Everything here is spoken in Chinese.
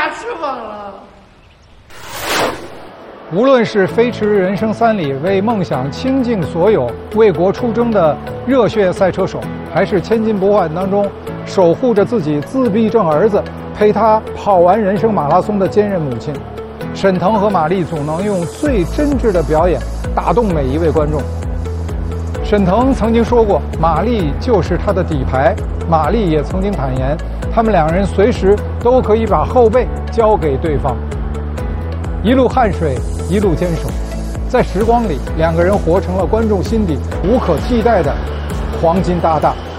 牙吃饭了。 无论是飞驰人生3里为梦想倾尽所有、为国出征的热血赛车手，还是千金不换当中守护着自己自闭症儿子、陪他跑完人生马拉松的坚韧母亲，沈腾和马丽总能用最真挚的表演打动每一位观众。沈腾曾经说过，马丽就是他的底牌。马丽也曾经坦言，他们2人随时都可以把后背交给对方。一路汗水，一路坚守，在时光里，2个人活成了观众心底无可替代的黄金搭档。